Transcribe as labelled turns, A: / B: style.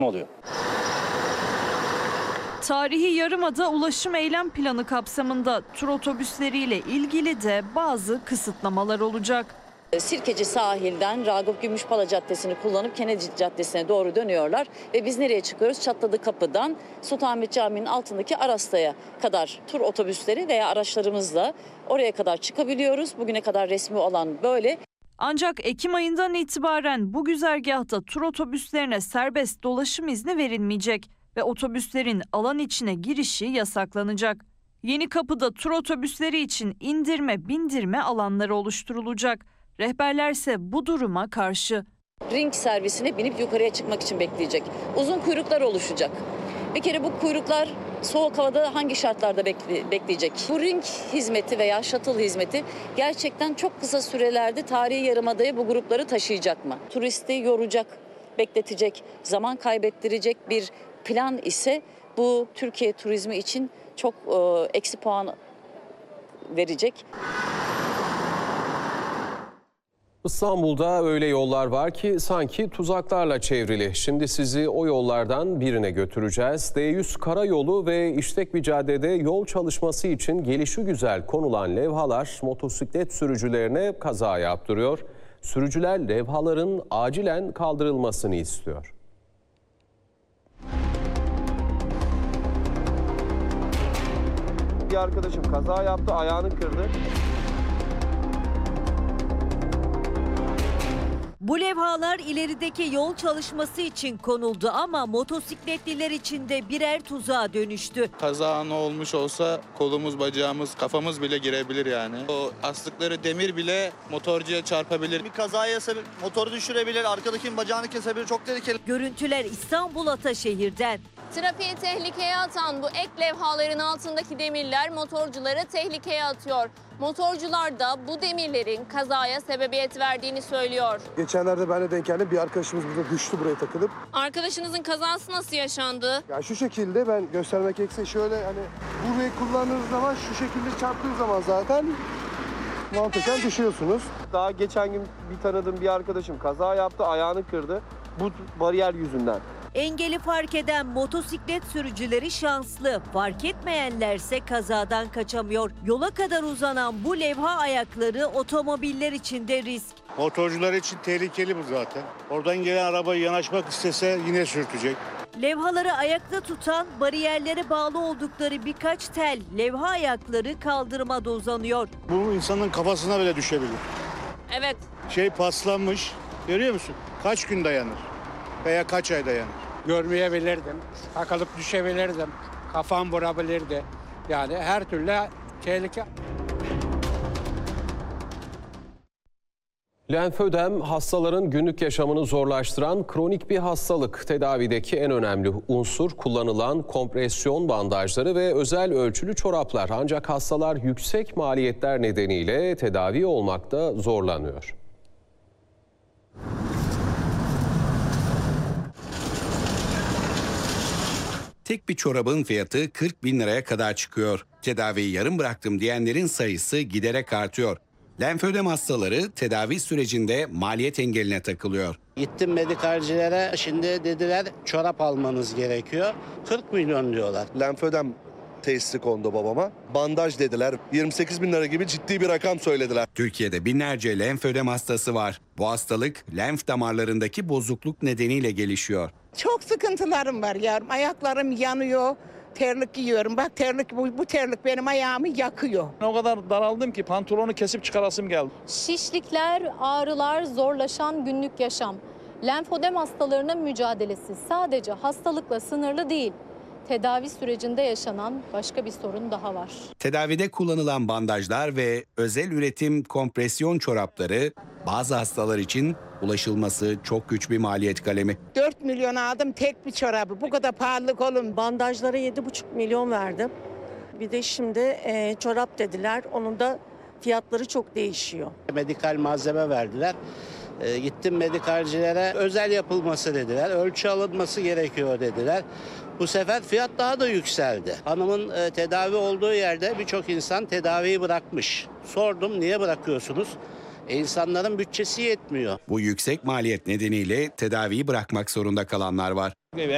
A: oluyor.
B: Tarihi Yarımada ulaşım eylem planı kapsamında tur otobüsleriyle ilgili de bazı kısıtlamalar olacak.
C: Sirkeci sahilden Ragıp Gümüşpala Caddesi'ni kullanıp Kennedy Caddesi'ne doğru dönüyorlar. Ve biz nereye çıkıyoruz? Çatladı Kapı'dan Sultanahmet Camii'nin altındaki Arasta'ya kadar tur otobüsleri veya araçlarımızla oraya kadar çıkabiliyoruz. Bugüne kadar resmi olan böyle.
B: Ancak Ekim ayından itibaren bu güzergahta tur otobüslerine serbest dolaşım izni verilmeyecek ve otobüslerin alan içine girişi yasaklanacak. Yenikapı'da tur otobüsleri için indirme bindirme alanları oluşturulacak. Rehberlerse bu duruma karşı.
C: Ring servisine binip yukarıya çıkmak için bekleyecek. Uzun kuyruklar oluşacak. Bir kere bu kuyruklar soğuk havada hangi şartlarda bekleyecek? Bu ring hizmeti veya shuttle hizmeti gerçekten çok kısa sürelerde tarihi yarımadaya bu grupları taşıyacak mı? Turisti yoracak, bekletecek, zaman kaybettirecek bir plan ise bu Türkiye turizmi için çok eksi puan verecek.
D: İstanbul'da öyle yollar var ki sanki tuzaklarla çevrili. Şimdi sizi o yollardan birine götüreceğiz. D100 karayolu ve İşlek bir caddede yol çalışması için gelişigüzel konulan levhalar motosiklet sürücülerine kaza yaptırıyor. Sürücüler levhaların acilen kaldırılmasını istiyor.
E: Bir arkadaşım kaza yaptı, ayağını kırdı.
F: Bu levhalar ilerideki yol çalışması için konuldu ama motosikletliler için de birer tuzağa dönüştü.
G: Kaza anı olmuş olsa kolumuz, bacağımız, kafamız bile girebilir yani. O astıkları demir bile motorcuya çarpabilir.
H: Bir kazaya sebep motoru düşürebilir, arkadakinin bacağını kesebilir. Çok tehlikeli.
F: Görüntüler İstanbul Ataşehir'den.
I: Trafiği tehlikeye atan bu ek levhaların altındaki demirler motorcuları tehlikeye atıyor. Motorcular da bu demirlerin kazaya sebebiyet verdiğini söylüyor.
E: Geçenlerde ben de denk geldim. Bir arkadaşımız burada düştü buraya takılıp.
I: Arkadaşınızın kazası nasıl yaşandı?
E: Ya şu şekilde ben göstermek gerekirse şöyle hani burayı kullandığınız zaman şu şekilde çarptığınız zaman zaten mantıken düşüyorsunuz. Daha geçen gün bir tanıdığım bir arkadaşım kaza yaptı, ayağını kırdı. Bu bariyer yüzünden.
F: Engeli fark eden motosiklet sürücüleri şanslı. Fark etmeyenlerse kazadan kaçamıyor. Yola kadar uzanan bu levha ayakları otomobiller için de risk.
J: Motorcular için tehlikeli bu zaten. Oradan gelen araba yanaşmak istese yine sürtecek.
F: Levhaları ayakta tutan, bariyerlere bağlı oldukları birkaç tel levha ayakları kaldırıma da uzanıyor.
J: Bu insanın kafasına bile düşebilir.
I: Evet.
J: Paslanmış. Görüyor musun? Kaç gün dayanır? Veya kaç ay dayanır?
K: Görmeyebilirdim, takılıp düşebilirdim, kafam vurabilirdi. Yani her türlü tehlike.
D: Lenfödem hastaların günlük yaşamını zorlaştıran kronik bir hastalık. Tedavideki en önemli unsur kullanılan kompresyon bandajları ve özel ölçülü çoraplar. Ancak hastalar yüksek maliyetler nedeniyle tedavi olmakta zorlanıyor.
L: Tek bir çorabın fiyatı 40 bin liraya kadar çıkıyor. Tedaviyi yarım bıraktım diyenlerin sayısı giderek artıyor. Lenfödem hastaları tedavi sürecinde maliyet engeline takılıyor.
M: Gittim medikalcilere, şimdi dediler çorap almanız gerekiyor. 40 milyon diyorlar.
E: Lenfödem tesisi kondu babama. Bandaj dediler. 28 bin lira gibi ciddi bir rakam söylediler.
L: Türkiye'de binlerce lenfödem hastası var. Bu hastalık lenf damarlarındaki bozukluk nedeniyle gelişiyor.
N: Çok sıkıntılarım var yavrum. Ayaklarım yanıyor. Terlik giyiyorum. Bak terlik bu terlik benim ayağımı yakıyor.
O: O kadar daraldım ki pantolonu kesip çıkarasım geldi.
P: Şişlikler, ağrılar, zorlaşan günlük yaşam. Lenfödem hastalarının mücadelesi sadece hastalıkla sınırlı değil. Tedavi sürecinde yaşanan başka bir sorun daha var.
L: Tedavide kullanılan bandajlar ve özel üretim kompresyon çorapları bazı hastalar için ulaşılması çok güç bir maliyet kalemi.
N: 4 milyon aldım tek bir çorabı. Bu kadar pahalılık olur.
Q: Bandajlara 7,5 milyon verdim. Bir de şimdi çorap dediler. Onun da fiyatları çok değişiyor.
M: Medikal malzeme verdiler. Gittim medikalcilere, özel yapılması dediler. Ölçü alınması gerekiyor dediler. Bu sefer fiyat daha da yükseldi. Hanımın tedavi olduğu yerde birçok insan tedaviyi bırakmış. Sordum, niye bırakıyorsunuz? İnsanların bütçesi yetmiyor.
L: Bu yüksek maliyet nedeniyle tedaviyi bırakmak zorunda kalanlar var.